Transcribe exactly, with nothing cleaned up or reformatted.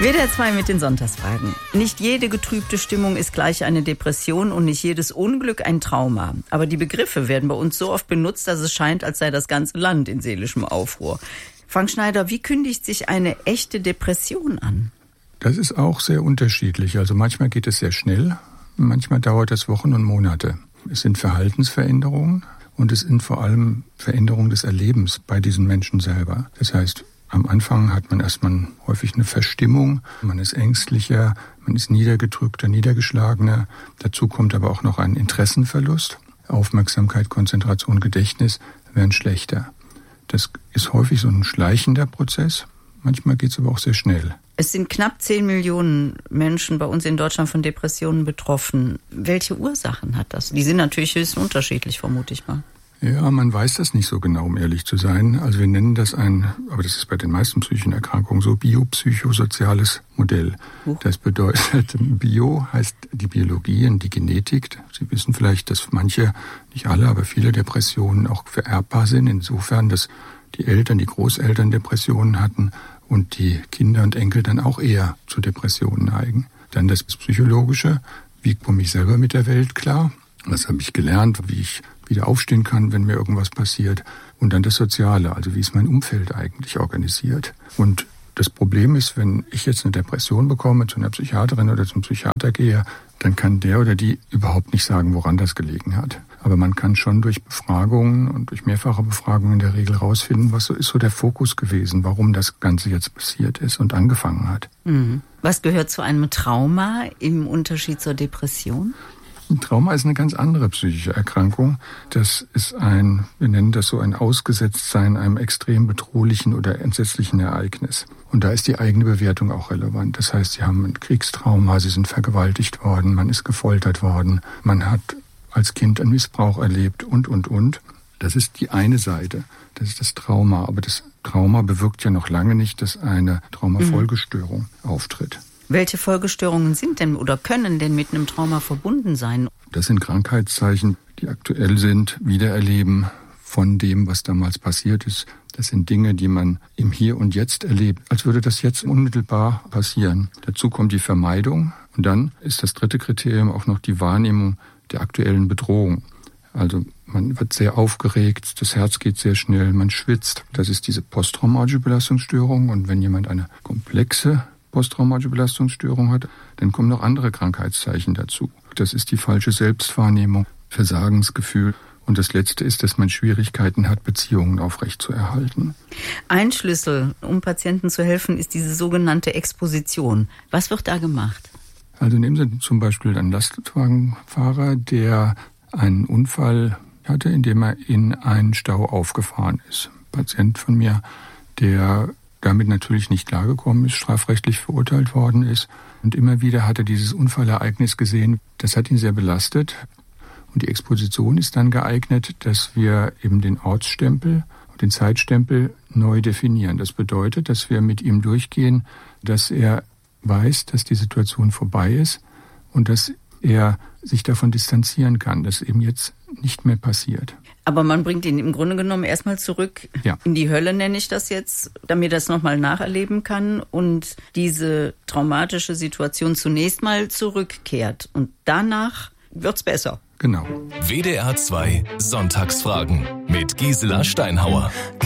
W D R zwei mit den Sonntagsfragen. Nicht jede getrübte Stimmung ist gleich eine Depression und nicht jedes Unglück ein Trauma. Aber die Begriffe werden bei uns so oft benutzt, dass es scheint, als sei das ganze Land in seelischem Aufruhr. Frank Schneider, wie kündigt sich eine echte Depression an? Das ist auch sehr unterschiedlich. Also manchmal geht es sehr schnell, manchmal dauert es Wochen und Monate. Es sind Verhaltensveränderungen und es sind vor allem Veränderungen des Erlebens bei diesen Menschen selber. Das heißt, am Anfang hat man erstmal häufig eine Verstimmung, man ist ängstlicher, man ist niedergedrückter, niedergeschlagener. Dazu kommt aber auch noch ein Interessenverlust. Aufmerksamkeit, Konzentration, Gedächtnis werden schlechter. Das ist häufig so ein schleichender Prozess. Manchmal geht es aber auch sehr schnell. Es sind knapp zehn Millionen Menschen bei uns in Deutschland von Depressionen betroffen. Welche Ursachen hat das? Die sind natürlich höchst unterschiedlich, vermute ich mal. Ja, man weiß das nicht so genau, um ehrlich zu sein. Also wir nennen das ein, aber das ist bei den meisten psychischen Erkrankungen so, biopsychosoziales Modell. Uh. Das bedeutet, Bio heißt die Biologie und die Genetik. Sie wissen vielleicht, dass manche, nicht alle, aber viele Depressionen auch vererbbar sind. Insofern, dass die Eltern, die Großeltern Depressionen hatten und die Kinder und Enkel dann auch eher zu Depressionen neigen. Dann das Psychologische, wie komme ich selber mit der Welt klar? Was habe ich gelernt, wie ich wieder aufstehen kann, wenn mir irgendwas passiert. Und dann das Soziale, also wie ist mein Umfeld eigentlich organisiert. Und das Problem ist, wenn ich jetzt eine Depression bekomme, zu einer Psychiaterin oder zum Psychiater gehe, dann kann der oder die überhaupt nicht sagen, woran das gelegen hat. Aber man kann schon durch Befragungen und durch mehrfache Befragungen in der Regel rausfinden, was so ist so der Fokus gewesen, warum das Ganze jetzt passiert ist und angefangen hat. Mhm. Was gehört zu einem Trauma im Unterschied zur Depression? Ein Trauma ist eine ganz andere psychische Erkrankung. Das ist ein, wir nennen das so ein Ausgesetztsein einem extrem bedrohlichen oder entsetzlichen Ereignis. Und da ist die eigene Bewertung auch relevant. Das heißt, Sie haben ein Kriegstrauma, Sie sind vergewaltigt worden, man ist gefoltert worden, man hat als Kind einen Missbrauch erlebt und, und, und. Das ist die eine Seite. Das ist das Trauma. Aber das Trauma bewirkt ja noch lange nicht, dass eine Traumafolgestörung mhm. auftritt. Welche Folgestörungen sind denn oder können denn mit einem Trauma verbunden sein? Das sind Krankheitszeichen, die aktuell sind, Wiedererleben von dem, was damals passiert ist. Das sind Dinge, die man im Hier und Jetzt erlebt, als würde das jetzt unmittelbar passieren. Dazu kommt die Vermeidung und dann ist das dritte Kriterium auch noch die Wahrnehmung der aktuellen Bedrohung. Also man wird sehr aufgeregt, das Herz geht sehr schnell, man schwitzt. Das ist diese posttraumatische Belastungsstörung und wenn jemand eine komplexe posttraumatische Belastungsstörung hat, dann kommen noch andere Krankheitszeichen dazu. Das ist die falsche Selbstwahrnehmung, Versagensgefühl. Und das Letzte ist, dass man Schwierigkeiten hat, Beziehungen aufrechtzuerhalten. Ein Schlüssel, um Patienten zu helfen, ist diese sogenannte Exposition. Was wird da gemacht? Also nehmen Sie zum Beispiel einen Lastwagenfahrer, der einen Unfall hatte, in dem er in einen Stau aufgefahren ist. Ein Patient von mir, der damit natürlich nicht klargekommen ist, strafrechtlich verurteilt worden ist. Und immer wieder hat er dieses Unfallereignis gesehen. Das hat ihn sehr belastet. Und die Exposition ist dann geeignet, dass wir eben den Ortsstempel und den Zeitstempel neu definieren. Das bedeutet, dass wir mit ihm durchgehen, dass er weiß, dass die Situation vorbei ist und dass er sich davon distanzieren kann, dass eben jetzt nicht mehr passiert. Aber man bringt ihn im Grunde genommen erstmal zurück ja. in die Hölle, nenne ich das jetzt, damit er das nochmal nacherleben kann und diese traumatische Situation zunächst mal zurückkehrt. Und danach wird's besser. Genau. W D R zwei Sonntagsfragen mit Gisela Steinhauer.